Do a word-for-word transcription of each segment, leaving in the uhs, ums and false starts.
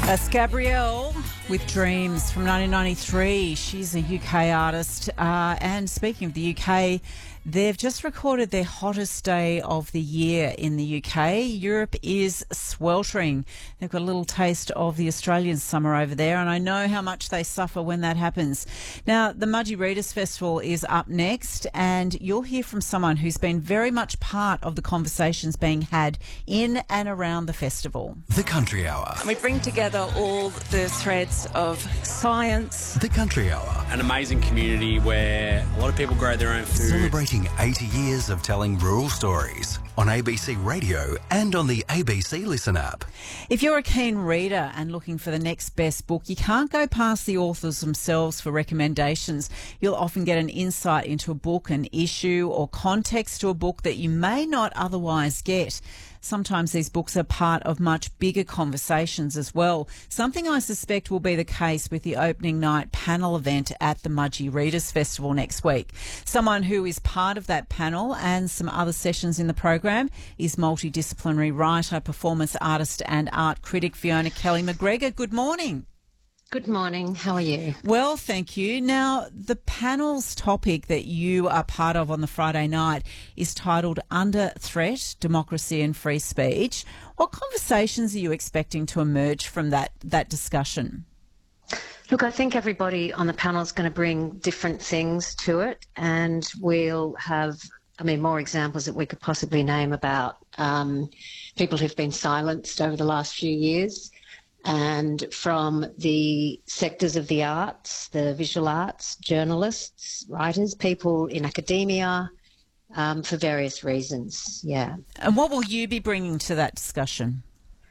That's Gabrielle with Dreams from nineteen ninety-three. She's a U K artist. Uh, and speaking of the U K, they've just recorded their hottest day of the year in the U K. Europe is sweltering. They've got a little taste of the Australian summer over there, and I know how much they suffer when that happens. Now, the Mudgee Readers Festival is up next, and you'll hear from someone who's been very much part of the conversations being had in and around the festival. The Country Hour. We bring together all the threads of science. The Country Hour. An amazing community where a lot of people grow their own food. Celebrating eighty years of telling rural stories on A B C Radio and on the A B C Listen app. If you're a keen reader and looking for the next best book, you can't go past the authors themselves for recommendations. You'll often get an insight into a book, an issue, or context to a book that you may not otherwise get. Sometimes these books are part of much bigger conversations as well. Something I suspect will be the case with the opening night panel event at the Mudgee Readers Festival next week. Someone who is part of that panel and some other sessions in the program is multidisciplinary writer, performance artist and art critic Fiona Kelly-McGregor. Good morning. Good morning. How are you? Well, thank you. Now, the panel's topic that you are part of on the Friday night is titled Under Threat, Democracy and Free Speech. What conversations are you expecting to emerge from that, that discussion? Look, I think everybody on the panel is going to bring different things to it, and we'll have, I mean, more examples that we could possibly name about um, people who've been silenced over the last few years. And from the sectors of the arts, the visual arts, journalists, writers, people in academia, um, for various reasons, yeah. And what will you be bringing to that discussion?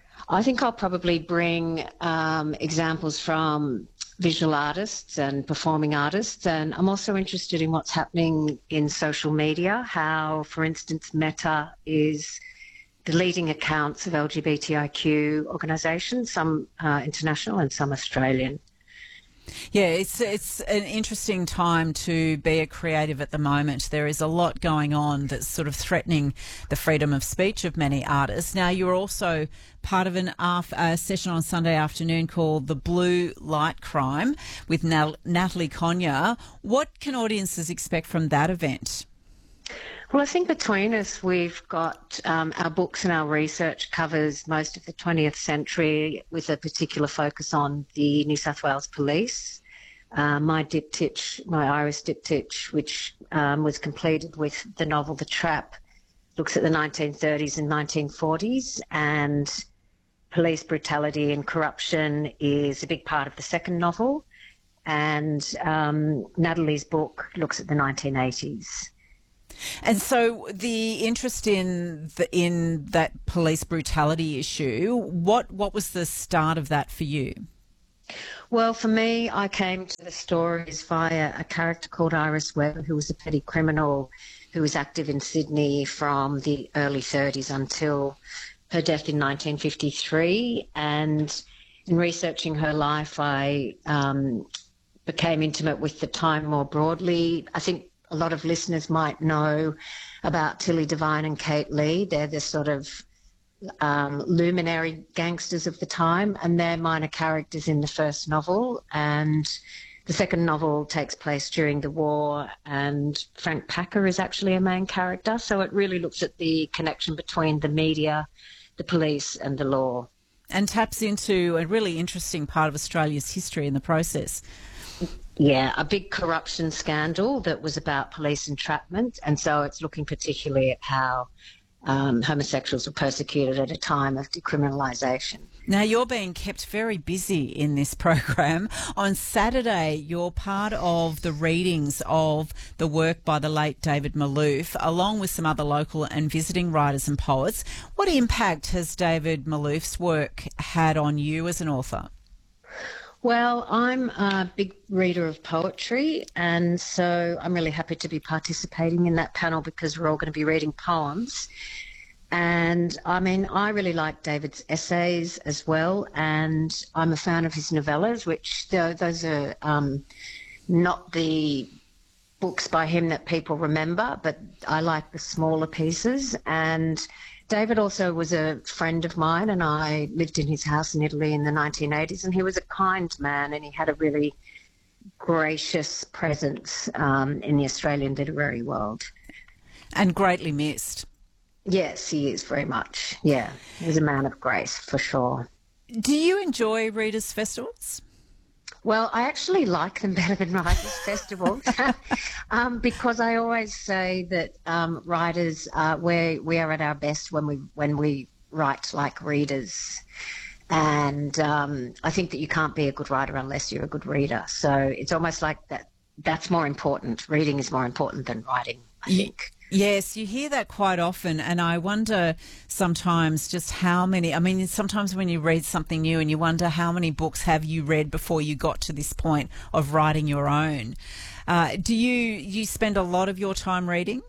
I think I'll probably bring um, examples from visual artists and performing artists, and I'm also interested in what's happening in social media, how, for instance, Meta is deleting accounts of L G B T I Q organisations, some uh, international and some Australian. Yeah, it's it's an interesting time to be a creative at the moment. There is a lot going on that's sort of threatening the freedom of speech of many artists. Now, you're also part of an af- uh, session on Sunday afternoon called The Blue Light Crime with Nat- Natalie Conyar. What can audiences expect from that event? Well, I think between us, we've got um, our books and our research covers most of the twentieth century with a particular focus on the New South Wales Police. Uh, my diptych, my Iris diptych, which um, was completed with the novel The Trap, looks at the nineteen thirties and nineteen forties, and police brutality and corruption is a big part of the second novel. And um, Natalie's book looks at the nineteen eighties. And so the interest in the, in that police brutality issue, what what was the start of that for you? Well, for me, I came to the stories via a character called Iris Webb, who was a petty criminal who was active in Sydney from the early thirties until her death in nineteen fifty-three. And in researching her life, I um, became intimate with the time more broadly. I think a lot of listeners might know about Tilly Devine and Kate Lee. They're the sort of um, luminary gangsters of the time, and they're minor characters in the first novel. And the second novel takes place during the war, and Frank Packer is actually a main character. So it really looks at the connection between the media, the police and the law. And taps into a really interesting part of Australia's history in the process. Yeah, a big corruption scandal that was about police entrapment, and so it's looking particularly at how um, homosexuals were persecuted at a time of decriminalisation. Now, you're being kept very busy in this program. On Saturday, you're part of the readings of the work by the late David Malouf, along with some other local and visiting writers and poets. What impact has David Malouf's work had on you as an author? Well, I'm a big reader of poetry, and so I'm really happy to be participating in that panel because we're all going to be reading poems. And, I mean, I really like David's essays as well, and I'm a fan of his novellas, which though those are um, not the books by him that people remember, but I like the smaller pieces. And David also was a friend of mine, and I lived in his house in Italy in the nineteen eighties, and he was a kind man, and he had a really gracious presence um, in the Australian literary world. And greatly missed. Yes, he is very much. Yeah, he's a man of grace for sure. Do you enjoy Readers' Festivals? Well, I actually like them better than Writers' Festivals um, because I always say that um, writers, uh, we we are at our best when we when we write like readers. And um, I think that you can't be a good writer unless you're a good reader. So it's almost like that. That's more important. Reading is more important than writing, I think. Yes, you hear that quite often, and I wonder sometimes just how many, I mean, sometimes when you read something new and you wonder how many books have you read before you got to this point of writing your own. Uh, do you, you spend a lot of your time reading?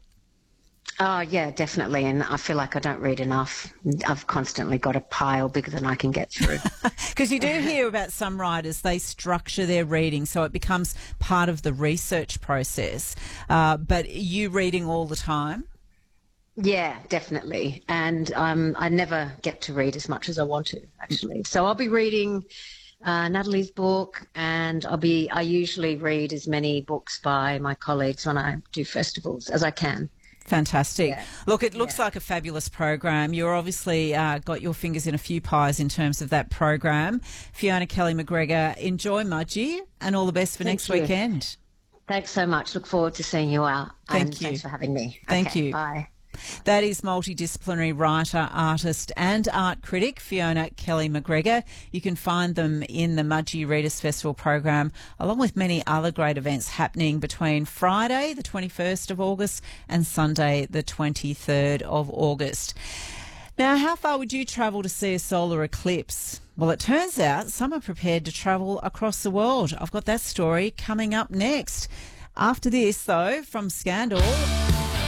Oh, yeah, definitely. And I feel like I don't read enough. I've constantly got a pile bigger than I can get through. Because you do hear about some writers, they structure their reading so it becomes part of the research process. Uh, but you reading all the time? Yeah, definitely. And um, I never get to read as much as I want to, actually. So I'll be reading uh, Natalie's book, and I'll be, I usually read as many books by my colleagues when I do festivals as I can. Fantastic. Yeah. Look, it looks yeah. like a fabulous program. You're obviously uh, got your fingers in a few pies in terms of that program. Fiona Kelly-McGregor, enjoy Mudgee and all the best for Thank next you. weekend. Thanks so much. Look forward to seeing you out. Thank and you. Thanks for having me. Thank okay, you. Bye. That is multidisciplinary writer, artist and art critic Fiona Kelly-McGregor. You can find them in the Mudgee Readers Festival program, along with many other great events happening between Friday, the twenty-first of August, and Sunday, the twenty-third of August. Now, how far would you travel to see a solar eclipse? Well, it turns out some are prepared to travel across the world. I've got that story coming up next. After this, though, from Scandal...